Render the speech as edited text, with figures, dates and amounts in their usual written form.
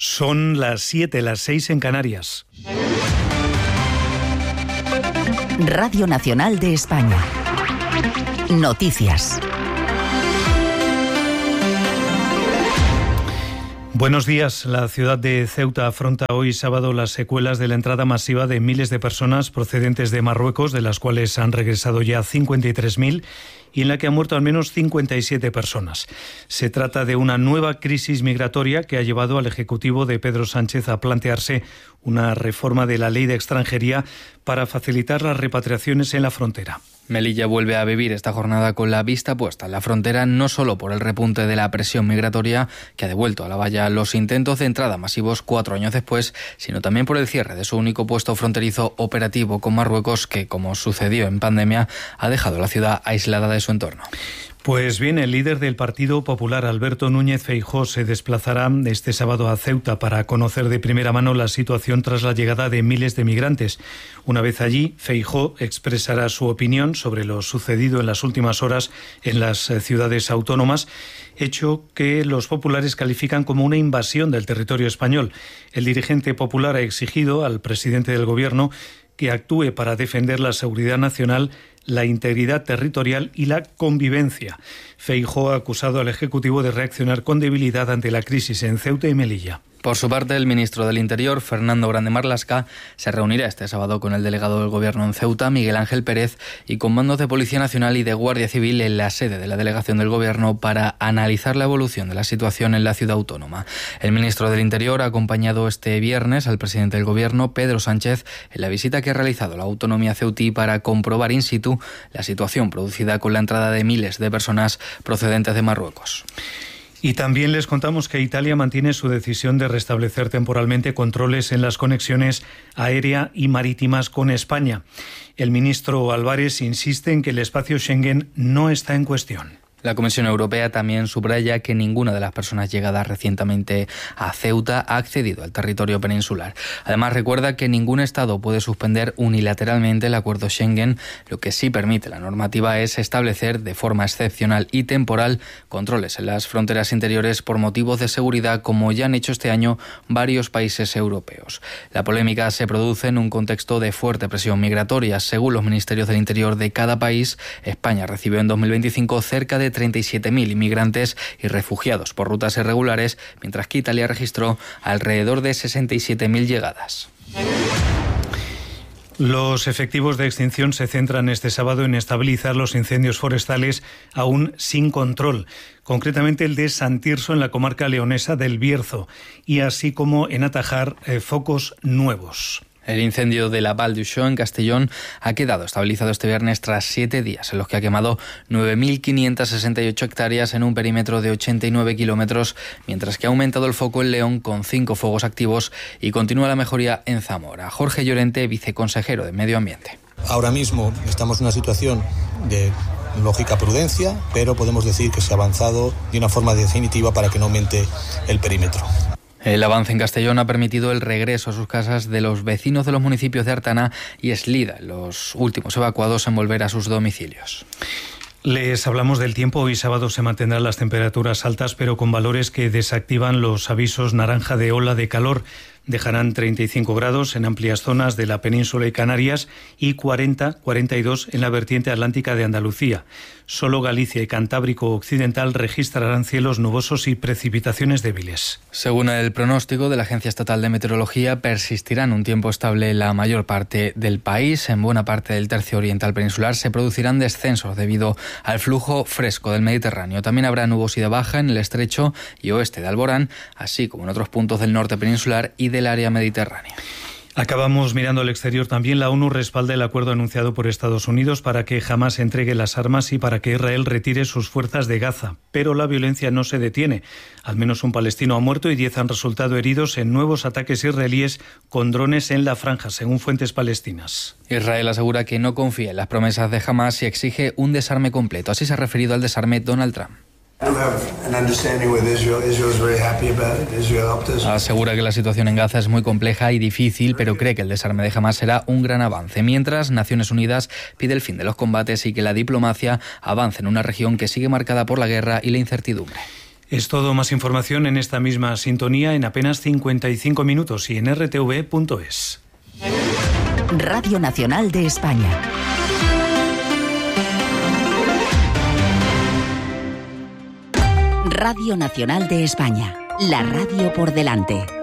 Son las 7, las 6 en Canarias. Radio Nacional de España. Noticias. Buenos días. La ciudad de Ceuta afronta hoy sábado las secuelas de la entrada masiva de miles de personas procedentes de Marruecos, de las cuales han regresado ya 53.000 y en la que han muerto al menos 57 personas. Se trata de una nueva crisis migratoria que ha llevado al Ejecutivo de Pedro Sánchez a plantearse una reforma de la ley de extranjería para facilitar las repatriaciones en la frontera. Melilla vuelve a vivir esta jornada con la vista puesta en la frontera, no solo por el repunte de la presión migratoria que ha devuelto a la valla los intentos de entrada masivos 4 años después, sino también por el cierre de su único puesto fronterizo operativo con Marruecos que, como sucedió en pandemia, ha dejado la ciudad aislada de su entorno. Pues bien, el líder del Partido Popular, Alberto Núñez Feijóo, se desplazará este sábado a Ceuta para conocer de primera mano la situación tras la llegada de miles de migrantes. Una vez allí, Feijóo expresará su opinión sobre lo sucedido en las últimas horas en las ciudades autónomas, hecho que los populares califican como una invasión del territorio español. El dirigente popular ha exigido al presidente del Gobierno que actúe para defender la seguridad nacional, la integridad territorial y la convivencia. Feijóo ha acusado al Ejecutivo de reaccionar con debilidad ante la crisis en Ceuta y Melilla. Por su parte, el ministro del Interior, Fernando Grande Marlaska, se reunirá este sábado con el delegado del Gobierno en Ceuta, Miguel Ángel Pérez, y con mandos de Policía Nacional y de Guardia Civil en la sede de la delegación del Gobierno para analizar la evolución de la situación en la ciudad autónoma. El ministro del Interior ha acompañado este viernes al presidente del Gobierno, Pedro Sánchez, en la visita que ha realizado la autonomía ceutí para comprobar in situ la situación producida con la entrada de miles de personas procedentes de Marruecos. Y también les contamos que Italia mantiene su decisión de restablecer temporalmente controles en las conexiones aérea y marítimas con España. El ministro Álvarez insiste en que el espacio Schengen no está en cuestión. La Comisión Europea también subraya que ninguna de las personas llegadas recientemente a Ceuta ha accedido al territorio peninsular. Además, recuerda que ningún Estado puede suspender unilateralmente el acuerdo Schengen. Lo que sí permite la normativa es establecer de forma excepcional y temporal controles en las fronteras interiores por motivos de seguridad, como ya han hecho este año varios países europeos. La polémica se produce en un contexto de fuerte presión migratoria. Según los ministerios del Interior de cada país, España recibió en 2025 cerca de 37.000 inmigrantes y refugiados por rutas irregulares, mientras que Italia registró alrededor de 67.000 llegadas. Los efectivos de extinción se centran este sábado en estabilizar los incendios forestales aún sin control, concretamente el de San Tirso en la comarca leonesa del Bierzo, y así como en atajar focos nuevos. El incendio de la Val d'Uixó en Castellón ha quedado estabilizado este viernes tras 7 días en los que ha quemado 9.568 hectáreas en un perímetro de 89 kilómetros, mientras que ha aumentado el foco en León con 5 fuegos activos y continúa la mejoría en Zamora. Jorge Llorente, viceconsejero de Medio Ambiente. Ahora mismo estamos en una situación de lógica prudencia, pero podemos decir que se ha avanzado de una forma definitiva para que no aumente el perímetro. El avance en Castellón ha permitido el regreso a sus casas de los vecinos de los municipios de Artana y Eslida, los últimos evacuados en volver a sus domicilios. Les hablamos del tiempo. Hoy sábado se mantendrán las temperaturas altas, pero con valores que desactivan los avisos naranja de ola de calor. Dejarán 35 grados en amplias zonas de la península y Canarias y 42 en la vertiente atlántica de Andalucía. Solo Galicia y Cantábrico Occidental registrarán cielos nubosos y precipitaciones débiles. Según el pronóstico de la Agencia Estatal de Meteorología, persistirán un tiempo estable en la mayor parte del país. En buena parte del tercio oriental peninsular se producirán descensos debido al flujo fresco del Mediterráneo. También habrá nubosidad baja en el estrecho y oeste de Alborán, así como en otros puntos del norte peninsular y del área mediterránea. Acabamos mirando al exterior también. La ONU respalda el acuerdo anunciado por Estados Unidos para que Hamás entregue las armas y para que Israel retire sus fuerzas de Gaza. Pero la violencia no se detiene. Al menos un palestino ha muerto y 10 han resultado heridos en nuevos ataques israelíes con drones en la franja, según fuentes palestinas. Israel asegura que no confía en las promesas de Hamás y exige un desarme completo. Así se ha referido al desarme Donald Trump. Asegura que la situación en Gaza es muy compleja y difícil, pero cree que el desarme de Hamás será un gran avance. Mientras, Naciones Unidas pide el fin de los combates y que la diplomacia avance en una región que sigue marcada por la guerra y la incertidumbre. Es todo, más información en esta misma sintonía en apenas 55 minutos y en rtv.es. Radio Nacional de España. Radio Nacional de España. La radio por delante.